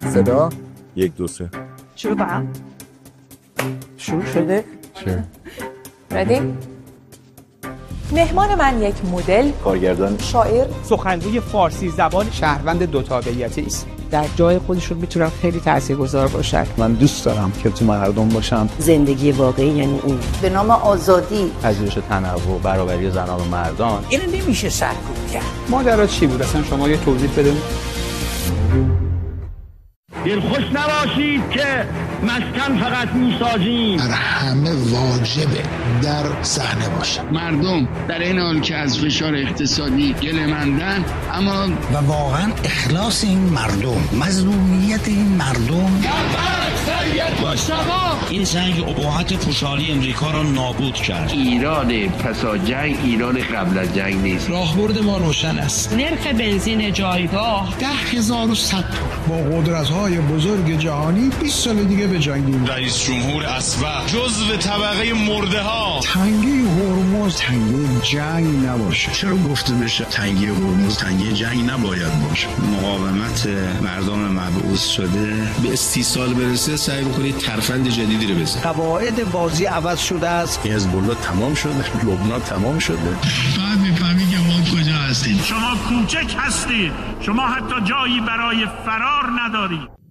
صدا 1 2 3 شروع کنم. شروع شده؟ ردی؟ مهمان من یک مدل، کارگردان، شاعر، سخنگوی فارسی زبان، شهروند دو تابعیتی است. در جای خودشون میتونن خیلی تاثیرگذار باشن. من دوست دارم که تو مردم باشم. زندگی واقعی یعنی این. به نام آزادی، پذیرش تنوع، برابری زنان و مردان. اینو نمیشه سرکوب کرد. ماجرا چی بود اصلا؟ شما یه توضیح بده. دلخوش نباشید که مسکن فقط میسازیم. در همه واجبه در صحنه باشه. مردم در این حال که از فشار اقتصادی گله‌مندن، اما و واقعا اخلاص این مردم، مظلومیت این مردم. این جنگ اباحت پوشالی امریکا را نابود کرد. ایران پسا جنگ ایران قبل از جنگ نیست. راهبرد ما روشن است. نرخ بنزین جایگاه 10,100 با قدرت‌های بزرگ جهانی 20 سال دیگه به جنگیم. رئیس جمهور اصبح جزو طبقه مرده ها. تنگی هرمز تنگی جنگ نباشه. چرا گفته بشه تنگی هرمز تنگی جنگ نباید باشه؟ مقاومت مردم مبعوث شده به 30 سال برسه، سعی بکنید ترفند جدیدی رو بزنید. قواعد بازی عوض شده است. حزب الله تمام شده، لبنان تمام شده. بعد میفهمی که ما کجا هستیم. شما کوچک هستید، شما حتی جایی برای فرار ندارید.